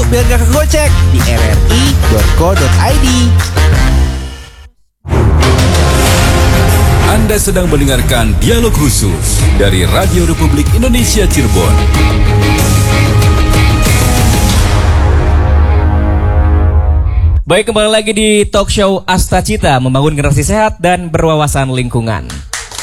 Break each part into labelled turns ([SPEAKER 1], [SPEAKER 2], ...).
[SPEAKER 1] biar gak kegocek di rri.co.id.
[SPEAKER 2] Anda sedang mendengarkan dialog khusus dari Radio Republik Indonesia Cirebon.
[SPEAKER 3] Baik, kembali lagi di talk show Asta Cita, membangun generasi sehat dan berwawasan lingkungan.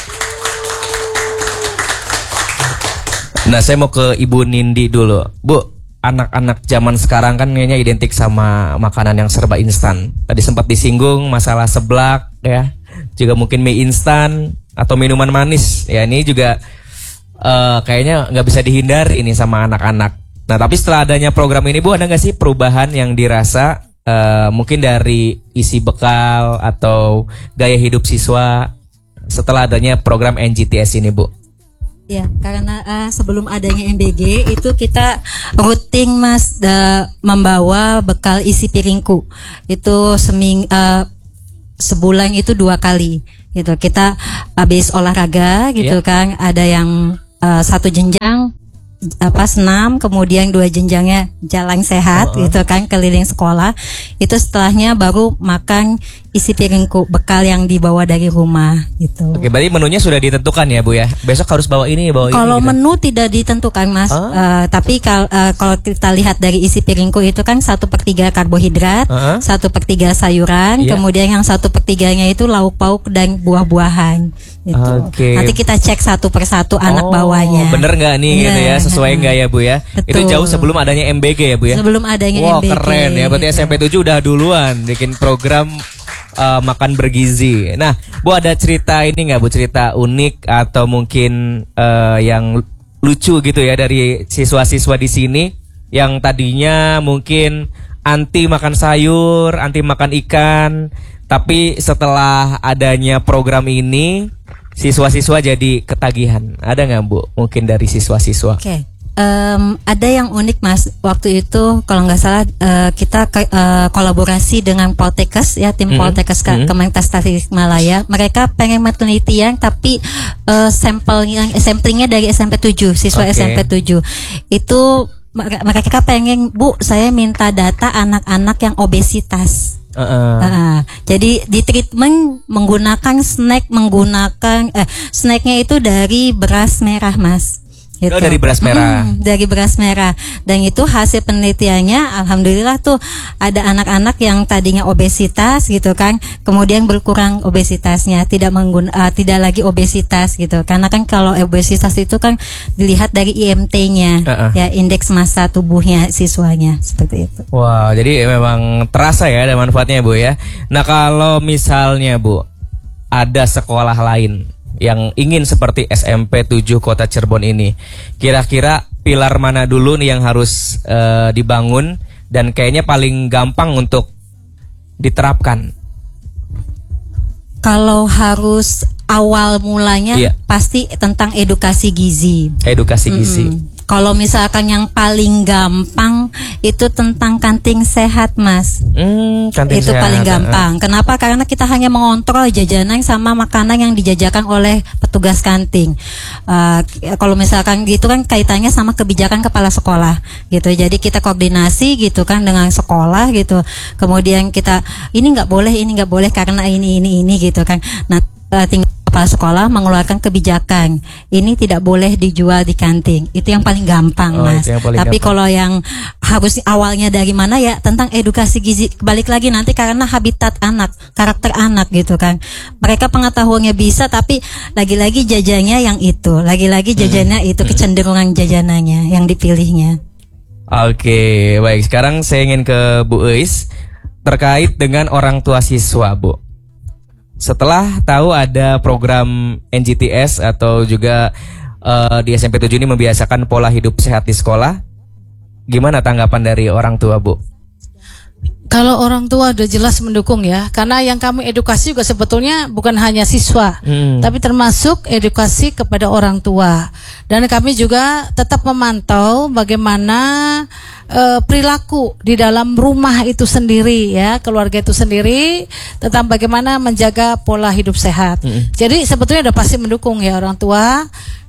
[SPEAKER 3] Nah, saya mau ke Ibu Nindi dulu. Bu, anak-anak zaman sekarang kan kayaknya identik sama makanan yang serba instan. Tadi sempat disinggung masalah seblak ya, juga mungkin mie instan atau minuman manis. Ya, ini juga kayaknya nggak bisa dihindari ini sama anak-anak. Nah, tapi setelah adanya program ini, Bu, ada nggak sih perubahan yang dirasa mungkin dari isi bekal atau gaya hidup siswa setelah adanya program NGTS ini, Bu?
[SPEAKER 4] Ya, karena sebelum adanya MBG itu kita rutin Mas membawa bekal isi piringku. Itu sebulan itu 2 kali gitu. Kita habis olahraga gitu kan, ada yang 1 jenjang senam, kemudian 2 jenjangnya jalan sehat gitu kan, keliling sekolah. Itu setelahnya baru makan isi piringku, bekal yang dibawa dari rumah gitu.
[SPEAKER 3] Oke, berarti menunya sudah ditentukan ya, Bu ya? Besok harus bawa ini, bawa ini.
[SPEAKER 4] Kalau
[SPEAKER 3] gitu.
[SPEAKER 4] menu tidak ditentukan, Mas. Tapi kalau kita lihat dari isi piringku itu kan 1/3 karbohidrat, 1/3 sayuran, kemudian yang 1/3-nya itu lauk pauk dan buah-buahan. Gitu. Nanti kita cek satu persatu anak bawahnya.
[SPEAKER 3] Bener nggak nih gitu ya, sesuai nggak ya, Bu ya?
[SPEAKER 4] Betul.
[SPEAKER 3] Itu jauh sebelum adanya MBG ya, Bu ya?
[SPEAKER 4] Sebelum adanya MBG.
[SPEAKER 3] Wah, keren ya, berarti SMP 7 udah duluan bikin program makan bergizi. Nah, Bu, ada cerita ini nggak, Bu? Cerita unik atau mungkin yang lucu gitu ya dari siswa-siswa di sini yang tadinya mungkin anti makan sayur, anti makan ikan, tapi setelah adanya program ini siswa-siswa jadi ketagihan. Ada nggak, Bu? Mungkin dari siswa-siswa?
[SPEAKER 4] Oke. Ada yang unik, Mas. Waktu itu kalau nggak salah kita kolaborasi dengan Poltekkes ya, tim Poltekkes Kementerian Tasikmalaya. Mereka pengen penelitian tapi samplingnya dari SMP 7, siswa SMP 7. Itu mereka pengen, Bu, saya minta data anak-anak yang obesitas. Jadi di treatment menggunakan snacknya itu dari beras merah, Mas. Gitu.
[SPEAKER 3] Oh, dari beras merah.
[SPEAKER 4] Dari beras merah. Dan itu hasil penelitiannya, alhamdulillah tuh ada anak-anak yang tadinya obesitas gitu kan, kemudian berkurang obesitasnya, tidak lagi obesitas gitu. Karena kan kalau obesitas itu kan dilihat dari IMT-nya, ya, indeks massa tubuhnya siswanya, seperti itu.
[SPEAKER 3] Wah, jadi memang terasa ya ada manfaatnya, Bu ya. Nah, kalau misalnya, Bu, ada sekolah lain yang ingin seperti SMP 7 Kota Cirebon ini, kira-kira pilar mana dulu nih yang harus dibangun dan kayaknya paling gampang untuk diterapkan?
[SPEAKER 4] Kalau harus awal mulanya pasti tentang edukasi gizi.
[SPEAKER 3] Edukasi gizi.
[SPEAKER 4] Kalau misalkan yang paling gampang itu tentang kantin sehat, Mas.
[SPEAKER 3] Kantin
[SPEAKER 4] itu
[SPEAKER 3] sehat,
[SPEAKER 4] paling gampang. Kenapa? Karena kita hanya mengontrol jajanan sama makanan yang dijajakan oleh petugas kantin. Kalau misalkan gitu kan kaitannya sama kebijakan kepala sekolah, gitu. Jadi kita koordinasi gitu kan dengan sekolah gitu. Kemudian kita ini nggak boleh karena ini gitu kan. Nah, tinggal kepala sekolah mengeluarkan kebijakan. Ini tidak boleh dijual di kantin. Itu yang paling gampang, Mas. Tapi kalau yang harus awalnya dari mana ya tentang edukasi gizi. Balik lagi nanti karena habitat anak, karakter anak gitu kan. Mereka pengetahuannya bisa tapi lagi-lagi jajannya yang itu. Lagi-lagi jajannya itu kecenderungan jajanannya yang dipilihnya.
[SPEAKER 3] Oke, baik. Sekarang saya ingin ke Bu Eis terkait dengan orang tua siswa, Bu. Setelah tahu ada program NGTS atau juga di SMP 7 ini membiasakan pola hidup sehat di sekolah, gimana tanggapan dari orang tua, Bu?
[SPEAKER 5] Kalau orang tua udah jelas mendukung ya, karena yang kami edukasi juga sebetulnya bukan hanya siswa, tapi termasuk edukasi kepada orang tua. Dan kami juga tetap memantau bagaimana perilaku di dalam rumah itu sendiri ya, keluarga itu sendiri, tentang bagaimana menjaga pola hidup sehat. Jadi sebetulnya udah pasti mendukung ya orang tua.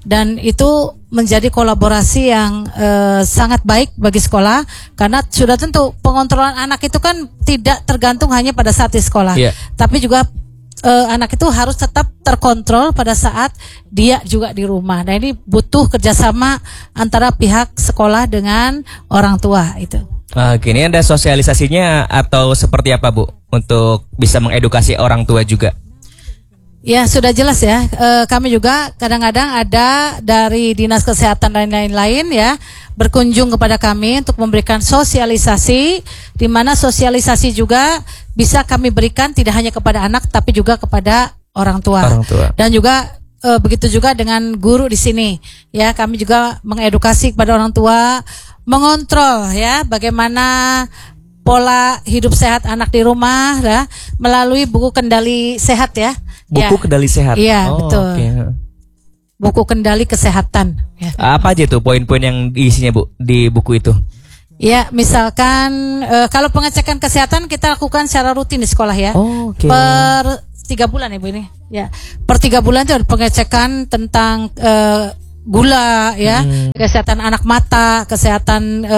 [SPEAKER 5] dan itu menjadi kolaborasi yang sangat baik bagi sekolah, karena sudah tentu pengontrolan anak itu kan tidak tergantung hanya pada saat di sekolah, tapi juga anak itu harus tetap terkontrol pada saat dia juga di rumah. Nah, ini butuh kerjasama antara pihak sekolah dengan orang tua itu.
[SPEAKER 3] Oke, ini ada sosialisasinya atau seperti apa, Bu, untuk bisa mengedukasi orang tua juga?
[SPEAKER 5] Ya, sudah jelas ya. Kami juga kadang-kadang ada dari Dinas Kesehatan dan lain-lain ya berkunjung kepada kami untuk memberikan sosialisasi, di mana sosialisasi juga bisa kami berikan tidak hanya kepada anak tapi juga kepada orang tua. Dan juga begitu juga dengan guru di sini. Ya, kami juga mengedukasi kepada orang tua, mengontrol ya bagaimana pola hidup sehat anak di rumah ya, melalui buku kendali sehat ya.
[SPEAKER 3] Buku kendali sehat.
[SPEAKER 5] Iya, betul.
[SPEAKER 3] Okay.
[SPEAKER 5] Buku kendali kesehatan. Ya.
[SPEAKER 3] Apa aja tuh poin-poin yang diisinya, Bu, di buku itu?
[SPEAKER 5] Ya, misalkan kalau pengecekan kesehatan kita lakukan secara rutin di sekolah ya.
[SPEAKER 3] Okay.
[SPEAKER 5] Per 3 bulan ya, Bu, ini. Ya, per 3 bulan itu ada pengecekan tentang gula ya, kesehatan anak mata, kesehatan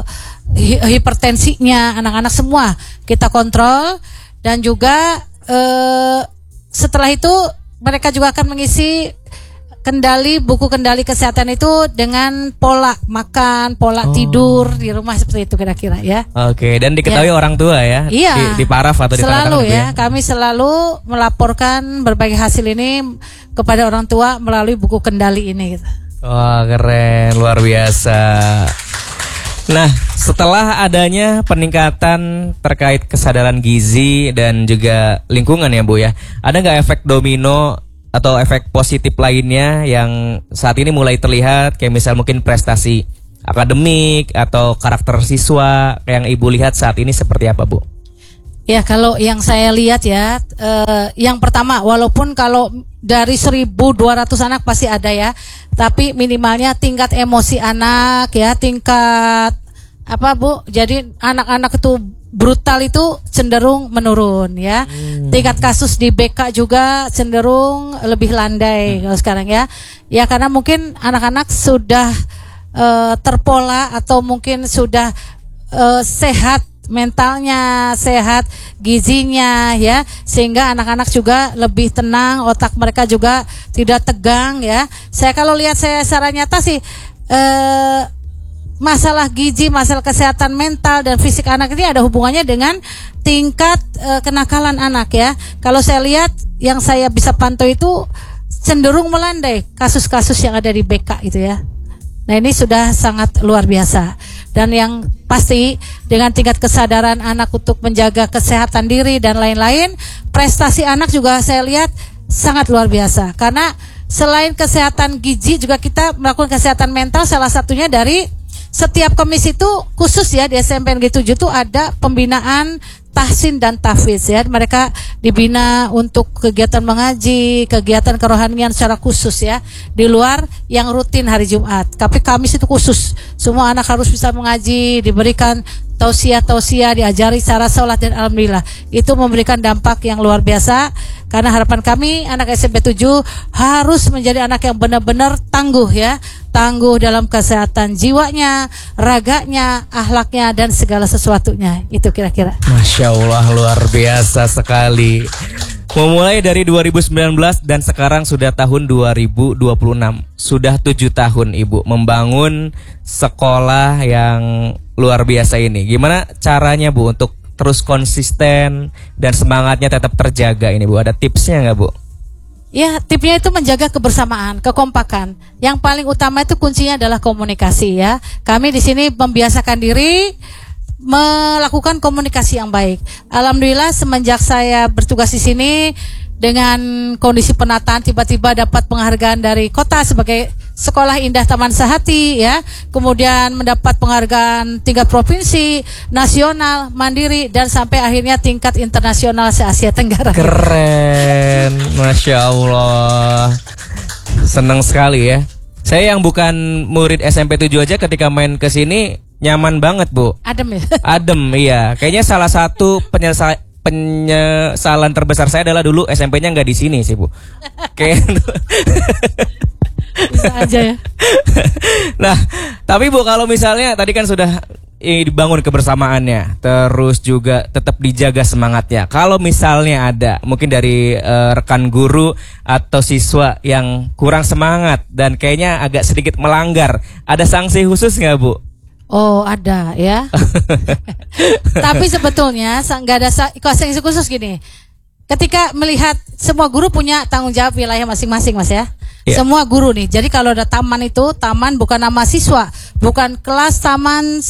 [SPEAKER 5] hipertensinya anak-anak semua kita kontrol, dan juga setelah itu mereka juga akan mengisi buku kendali kesehatan itu dengan pola makan, pola tidur di rumah, seperti itu kira-kira ya.
[SPEAKER 3] Oke, dan diketahui orang tua ya.
[SPEAKER 5] Iya.
[SPEAKER 3] Di paraf atau di
[SPEAKER 5] selalu ya. Kami selalu melaporkan berbagai hasil ini kepada orang tua melalui buku kendali ini gitu.
[SPEAKER 3] Wah, keren, luar biasa. Nah, setelah adanya peningkatan terkait kesadaran gizi dan juga lingkungan ya, Bu ya, ada nggak efek domino atau efek positif lainnya yang saat ini mulai terlihat, kayak misal mungkin prestasi akademik atau karakter siswa yang Ibu lihat saat ini seperti apa, Bu?
[SPEAKER 5] Ya, kalau yang saya lihat ya, yang pertama, walaupun kalau dari 1.200 anak pasti ada ya, tapi minimalnya tingkat emosi anak ya, tingkat apa, Bu? Jadi anak-anak itu brutal itu cenderung menurun ya. Tingkat kasus di BK juga cenderung lebih landai kalau sekarang ya. Ya, karena mungkin anak-anak sudah terpola atau mungkin sudah sehat mentalnya, sehat gizinya ya, sehingga anak-anak juga lebih tenang, otak mereka juga tidak tegang ya. Saya kalau lihat saya secara nyata sih masalah gizi, masalah kesehatan mental dan fisik anak ini ada hubungannya dengan tingkat kenakalan anak ya. Kalau saya lihat yang saya bisa pantau itu cenderung melandai kasus-kasus yang ada di BK itu ya. Nah, ini sudah sangat luar biasa. Dan yang pasti dengan tingkat kesadaran anak untuk menjaga kesehatan diri dan lain-lain, prestasi anak juga saya lihat sangat luar biasa. Karena selain kesehatan gizi juga kita melakukan kesehatan mental, salah satunya dari setiap komisi itu khusus ya di SMP Negeri 7 itu ada pembinaan tahsin dan tahfiz ya. Mereka dibina untuk kegiatan mengaji, kegiatan kerohanian secara khusus ya, di luar yang rutin hari Jumat. Tapi Kamis itu khusus. Semua anak harus bisa mengaji, diberikan tausiah, diajari cara sholat, dan alhamdulillah itu memberikan dampak yang luar biasa. Karena harapan kami anak SMP 7 harus menjadi anak yang benar-benar tangguh ya, tangguh dalam kesehatan jiwanya, raganya, akhlaknya, dan segala sesuatunya. Itu kira-kira.
[SPEAKER 3] Masya Allah, luar biasa sekali. Memulai dari 2019 dan sekarang sudah tahun 2026. Sudah 7 tahun Ibu membangun sekolah yang luar biasa ini. Gimana caranya, Bu, untuk terus konsisten dan semangatnya tetap terjaga ini, Bu? Ada tipsnya nggak, Bu?
[SPEAKER 5] Ya, tipsnya itu menjaga kebersamaan, kekompakan. Yang paling utama itu kuncinya adalah komunikasi ya. Kami di sini membiasakan diri melakukan komunikasi yang baik. Alhamdulillah semenjak saya bertugas di sini dengan kondisi penataan tiba-tiba dapat penghargaan dari kota sebagai Sekolah Indah Taman Sehati ya. Kemudian mendapat penghargaan tingkat provinsi, nasional, mandiri, dan sampai akhirnya tingkat internasional se-Asia Tenggara.
[SPEAKER 3] Keren, Masya Allah. Senang sekali ya. Saya yang bukan murid SMP 7 aja ketika main ke sini nyaman banget, Bu.
[SPEAKER 5] Adem ya?
[SPEAKER 3] Adem, iya. Kayaknya salah satu penyesalan terbesar saya adalah dulu SMP-nya nggak di sini sih, Bu. Kayak
[SPEAKER 5] Bisa aja ya.
[SPEAKER 3] Nah, tapi Bu, kalau misalnya tadi kan sudah dibangun kebersamaannya, terus juga tetap dijaga semangatnya. Kalau misalnya ada mungkin dari rekan guru atau siswa yang kurang semangat dan kayaknya agak sedikit melanggar, ada sanksi khusus nggak Bu?
[SPEAKER 5] Oh, ada ya. Tapi sebetulnya nggak ada sanksi khusus gini. Ketika melihat semua guru punya tanggung jawab wilayah masing-masing, Mas ya.
[SPEAKER 3] Iya.
[SPEAKER 5] Semua guru nih. Jadi kalau ada taman itu, taman bukan nama siswa, bukan kelas taman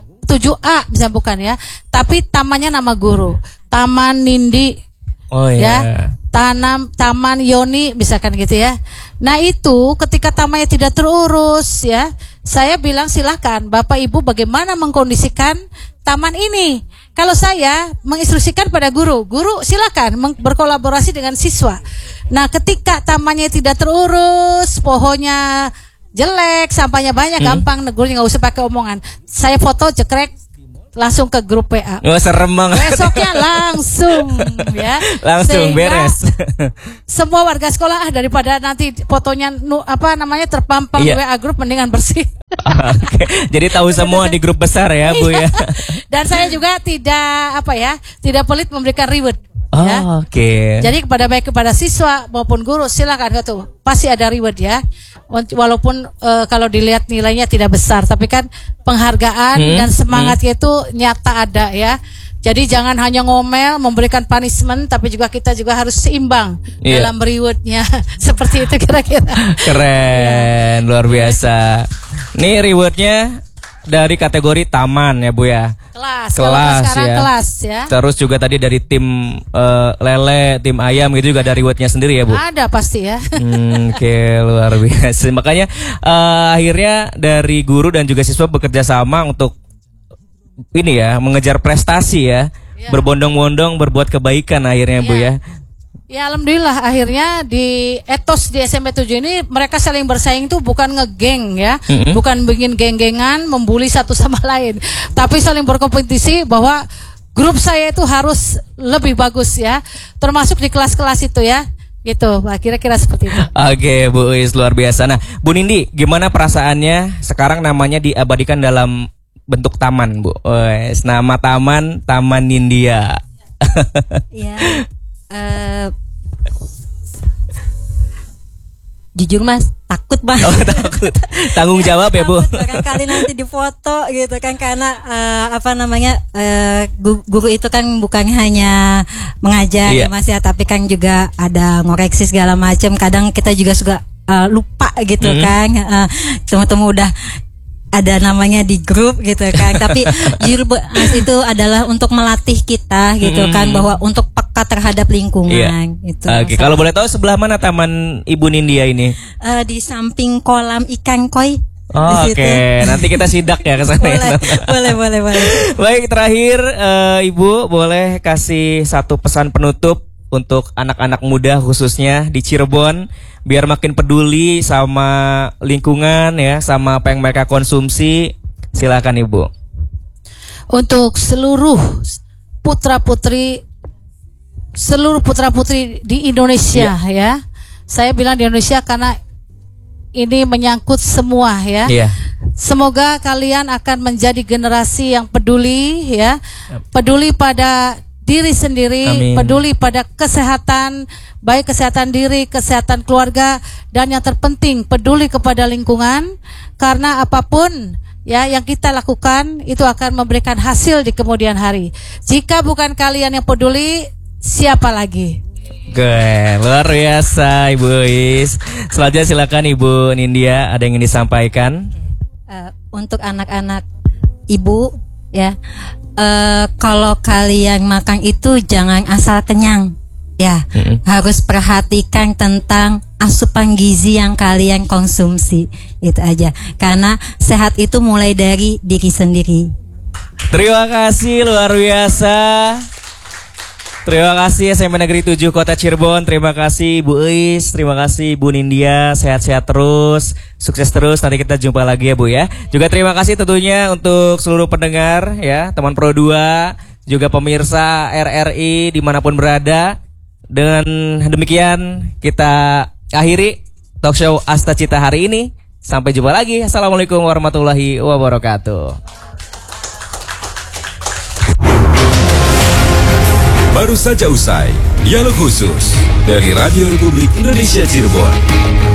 [SPEAKER 5] 7A bisa bukan ya. Tapi tamannya nama guru. Taman Nindi.
[SPEAKER 3] Oh
[SPEAKER 5] Ya. Taman Yoni misalkan gitu ya. Nah, itu ketika tamannya tidak terurus ya, saya bilang silahkan Bapak Ibu bagaimana mengkondisikan taman ini. Kalau saya menginstruksikan pada guru silakan berkolaborasi dengan siswa. Nah, ketika tamannya tidak terurus, pohonnya jelek, sampahnya banyak, gampang negurnya, nggak usah pakai omongan. Saya foto cekrek langsung ke grup PA.
[SPEAKER 3] Oh, serem banget.
[SPEAKER 5] Besoknya langsung ya.
[SPEAKER 3] Langsung
[SPEAKER 5] Sehingga
[SPEAKER 3] beres.
[SPEAKER 5] semua warga sekolah daripada nanti fotonya terpampang di
[SPEAKER 3] Iya.
[SPEAKER 5] WA grup mendingan bersih.
[SPEAKER 3] Oke. Jadi tahu semua di grup besar ya Bu ya.
[SPEAKER 5] Dan saya juga tidak pelit memberikan reward.
[SPEAKER 3] Oh,
[SPEAKER 5] Ya.
[SPEAKER 3] oke.
[SPEAKER 5] Jadi baik kepada siswa maupun guru silakan gitu. Pasti ada reward ya. Walaupun kalau dilihat nilainya tidak besar, tapi kan penghargaan dan semangatnya itu nyata ada ya. Jadi jangan hanya ngomel memberikan punishment, tapi kita juga harus seimbang dalam rewardnya. Seperti itu kira-kira.
[SPEAKER 3] Keren, luar biasa. Nih rewardnya dari kategori taman ya Bu ya.
[SPEAKER 5] Kelas kalau sekarang
[SPEAKER 3] ya.
[SPEAKER 5] kelas ya.
[SPEAKER 3] Terus juga tadi dari tim lele, tim ayam gitu juga ada rewardnya sendiri ya Bu.
[SPEAKER 5] Ada pasti ya.
[SPEAKER 3] Oke, luar biasa. Makanya akhirnya dari guru dan juga siswa bekerja sama untuk ini ya, mengejar prestasi ya. Berbondong-bondong berbuat kebaikan akhirnya Bu ya.
[SPEAKER 5] Ya alhamdulillah akhirnya di etos di SMP 7 ini mereka saling bersaing tuh bukan ngegeng ya, bukan bikin geng-gengan membuli satu sama lain, tapi saling berkompetisi bahwa grup saya itu harus lebih bagus ya, termasuk di kelas-kelas itu ya. Gitu, kira-kira seperti itu.
[SPEAKER 3] Oke, Bu Is, luar biasa. Nah, Bu Nindi, gimana perasaannya sekarang namanya diabadikan dalam bentuk taman, Bu? Wes, nama taman Taman Nindya.
[SPEAKER 4] Ya, jujur Mas, takut Mas.
[SPEAKER 3] Oh, takut. Tanggung jawab ya, Bu.
[SPEAKER 4] Takut barangkali nanti difoto gitu kan, karena guru itu kan bukan hanya mengajar
[SPEAKER 3] Iya.
[SPEAKER 4] ya Mas ya, tapi kan juga ada ngoreksi segala macam. Kadang kita juga suka lupa gitu kan. Temu-temu udah ada namanya di grup gitu kan. Tapi jujur Mas, itu adalah untuk melatih kita gitu kan, bahwa untuk peka terhadap lingkungan gitu.
[SPEAKER 3] Oke, kalau boleh tahu sebelah mana Taman Ibu Nindya ini?
[SPEAKER 4] Di samping kolam ikan koi.
[SPEAKER 3] Oh,
[SPEAKER 4] Di situ.
[SPEAKER 3] oke, nanti kita sidak ya ke sana.
[SPEAKER 4] Boleh.
[SPEAKER 3] Baik, terakhir Ibu boleh kasih satu pesan penutup untuk anak-anak muda khususnya di Cirebon biar makin peduli sama lingkungan ya, sama apa yang mereka konsumsi. Silakan Ibu.
[SPEAKER 5] Untuk seluruh putra-putri di Indonesia ya. Saya bilang di Indonesia karena ini menyangkut semua ya.
[SPEAKER 3] Iya.
[SPEAKER 5] Semoga kalian akan menjadi generasi yang peduli ya. Peduli pada diri sendiri,
[SPEAKER 3] Amin.
[SPEAKER 5] peduli pada kesehatan, baik kesehatan diri, kesehatan keluarga, dan yang terpenting peduli kepada lingkungan, karena apapun ya yang kita lakukan itu akan memberikan hasil di kemudian hari. Jika bukan kalian yang peduli, siapa lagi?
[SPEAKER 3] Oke, luar biasa Ibu Is. Selanjutnya silakan Ibu Nindya, ada yang ingin disampaikan?
[SPEAKER 4] Untuk anak-anak ibu ya, kalau kalian makan itu jangan asal kenyang ya. Harus perhatikan tentang asupan gizi yang kalian konsumsi. Itu aja, karena sehat itu mulai dari diri sendiri.
[SPEAKER 3] Terima kasih, luar biasa. Terima kasih SMP Negeri 7 Kota Cirebon. Terima kasih Bu Is, terima kasih Bu Nindya. Sehat-sehat terus, sukses terus. Nanti kita jumpa lagi ya Bu ya. Juga terima kasih tentunya untuk seluruh pendengar ya, teman Pro 2, juga pemirsa RRI dimanapun berada. Dengan demikian kita akhiri talk show Asta Cita hari ini. Sampai jumpa lagi. Assalamualaikum warahmatullahi wabarakatuh.
[SPEAKER 2] Baru saja usai Dialog Khusus dari Radio Republik Indonesia Cirebon.